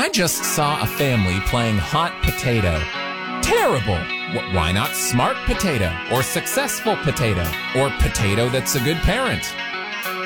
I just saw a family playing hot potato. Terrible! Why not smart potato, or successful potato, or potato that's a good parent?